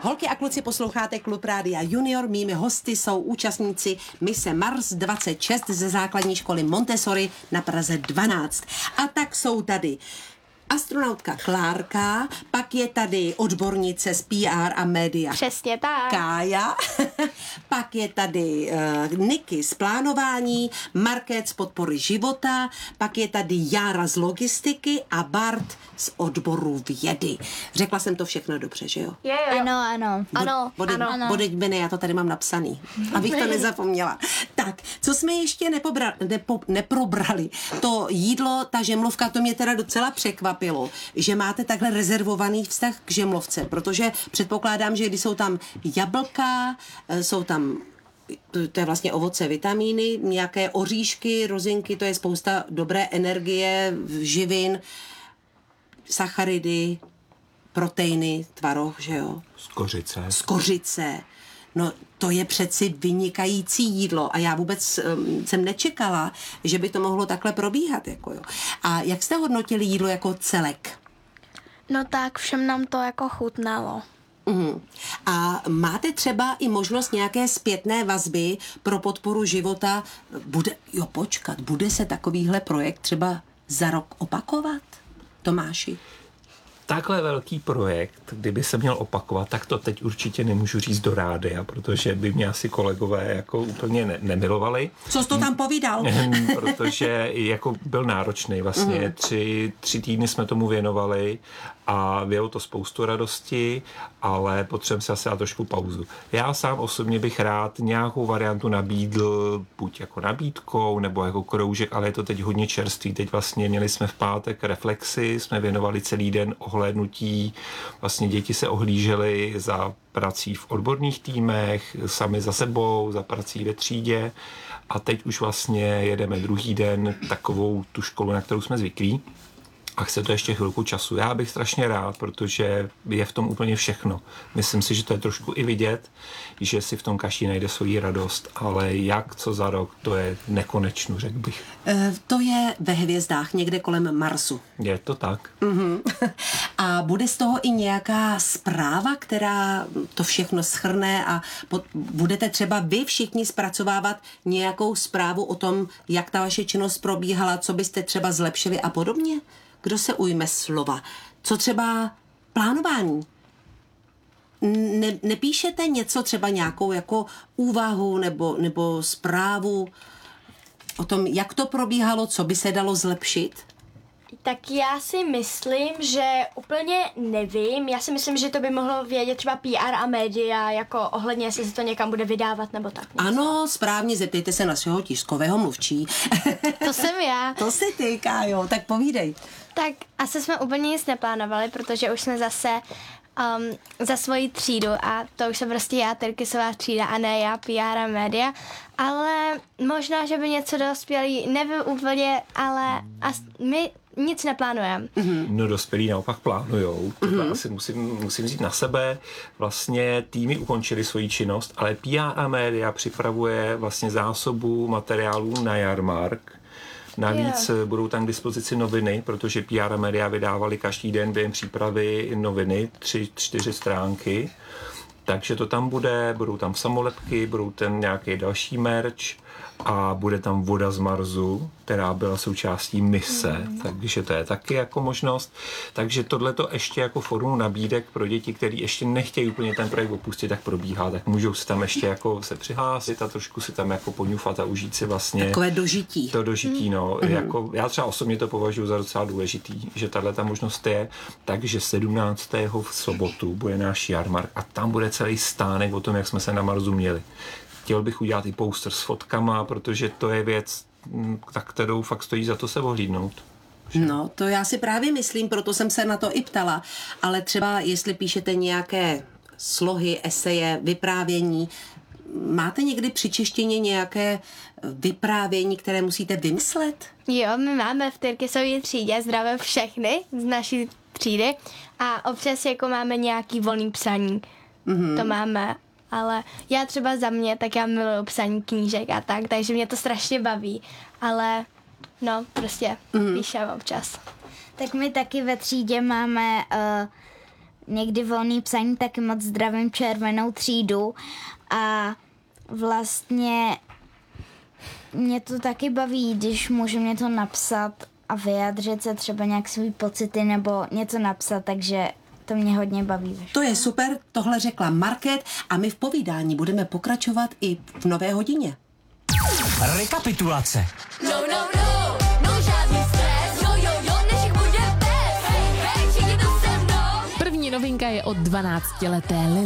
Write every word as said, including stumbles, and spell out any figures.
Holky a kluci, posloucháte Klub Rádia Junior. Mými hosty jsou účastníci mise Mars dvacet šest ze základní školy Montessori na Praze dvanáct. A tak jsou tady astronautka Klárka, pak je tady odbornice z P R a média. Přesně tak. Kája, pak je tady uh, Niky z plánování, Market z podpory života, pak je tady Jára z logistiky a Bart z odboru vědy. Řekla jsem to všechno dobře, že jo? Jo, jo. Ano, ano. Ano, Body, ano. body dbiny, já to tady mám napsaný, abych to nezapomněla. Tak, co jsme ještě nepobra, nepo, neprobrali, to jídlo, ta žemlovka, to mě teda docela překvapilo, že máte takhle rezervovaný vztah k žemlovce, protože předpokládám, že když jsou tam jablka, jsou tam, to, to je vlastně ovoce, vitamíny, nějaké oříšky, rozinky, to je spousta dobré energie, živin, sacharidy, proteiny, tvaroh, že jo? Skořice. Skořice. No to je přeci vynikající jídlo a já vůbec um, jsem nečekala, že by to mohlo takhle probíhat. Jako jo. A jak jste hodnotili jídlo jako celek? No tak všem nám to jako chutnalo. Uhum. A máte třeba i možnost nějaké zpětné vazby pro podporu života? Bude, jo počkat, bude se takovýhle projekt třeba za rok opakovat? Tomáši? Takhle velký projekt, kdyby se měl opakovat, tak to teď určitě nemůžu říct do rádia, protože by mě asi kolegové jako úplně ne- nemilovali. Co jsi to tam povídal? Protože jako byl náročný vlastně. Mm. Tři, tři týdny jsme tomu věnovali a bylo to spoustu radosti, ale potřebujeme si asi dát trošku pauzu. Já sám osobně bych rád nějakou variantu nabídl, buď jako nabídkou, nebo jako kroužek, ale je to teď hodně čerstvý. Teď vlastně měli jsme v pátek reflexy, jsme věnovali celý den ohlédnutí, vlastně děti se ohlížely za prací v odborných týmech, sami za sebou, za prací ve třídě a teď už vlastně jedeme druhý den takovou tu školu, na kterou jsme zvyklí. A chce to ještě chvilku času. Já bych strašně rád, protože je v tom úplně všechno. Myslím si, že to je trošku i vidět, že si v tom každý najde svoji radost, ale jak, co za rok, to je nekonečno, řekl bych. E, to je ve hvězdách, někde kolem Marsu. Je to tak. Mm-hmm. A bude z toho i nějaká zpráva, která to všechno shrne a pod, budete třeba vy všichni zpracovávat nějakou zprávu o tom, jak ta vaše činnost probíhala, co byste třeba zlepšili a podobně? Kdo se ujme slova? Co třeba plánování? Ne, nepíšete něco, třeba nějakou jako úvahu nebo, nebo zprávu o tom, jak to probíhalo, co by se dalo zlepšit? Tak já si myslím, že úplně nevím. Já si myslím, že to by mohlo vědět třeba P R a média, jako ohledně, jestli se to někam bude vydávat nebo tak. Něco. Ano, správně, zeptejte se na svého tiskového mluvčí. To jsem já. To si ty, Kájo, tak povídej. Tak asi jsme úplně nic neplánovali, protože už jsme zase um, za svoji třídu a to už jsem prostě já, Tyrkysová třída a ne já, P R a média, ale možná, že by něco dospělí, nevím úplně, ale as, my nic neplánujeme. Mm-hmm. No dospělí naopak plánujou. To mm-hmm. asi musím, musím vzít na sebe. Vlastně týmy ukončily svoji činnost, ale P R a média připravuje vlastně zásobu materiálů na jarmark. Navíc yeah. budou tam k dispozici noviny, protože P R a média vydávali každý den během přípravy noviny, tři, čtyři stránky. Takže to tam bude, budou tam samolepky, budou tam nějaký další merch a bude tam voda z Marsu, která byla součástí mise, mm. takže to je taky jako možnost. Takže tohleto ještě jako formu nabídek pro děti, kteří ještě nechtějí úplně ten projekt opustit, tak probíhá, tak můžou si tam ještě jako se přihlásit a trošku si tam jako poňufat a užít si vlastně takové dožití. To dožití, mm. no. Mm. Jako, já třeba osobně to považuji za docela důležitý, že tahleta možnost je, takže sedmnáctého v sobotu bude náš jarmark a tam bude celý stánek o tom, jak jsme se na Marsu měli. Chtěl bych udělat i poster s fotkama, protože to je věc, tak kterou fakt stojí za to se ohlídnout. No, to já si právě myslím, proto jsem se na to i ptala, ale třeba jestli píšete nějaké slohy, eseje, vyprávění, máte někdy při češtině nějaké vyprávění, které musíte vymyslet? Jo, my máme v Tyrkysově třídě, zdravím všechny z naší třídy a občas jako máme nějaký volný psaní. Mm-hmm. To máme. Ale já třeba za mě, tak já miluju psaní knížek a tak, takže mě to strašně baví, ale no, prostě mm. píšem občas. Tak my taky ve třídě máme uh, někdy volný psaní, taky moc zdravím červenou třídu a vlastně mě to taky baví, když můžu mě to napsat a vyjádřit se třeba nějak svý pocity nebo něco napsat, takže to mě hodně baví. To je super, tohle řekla Market a my v povídání budeme pokračovat i v nové hodině. Rekapitulace. No, no, no, no žádný stres, jo, jo, jo, než jich bude bez, hej, hej, všichni tu se mnou. První novinka je od dvanáctileté Lily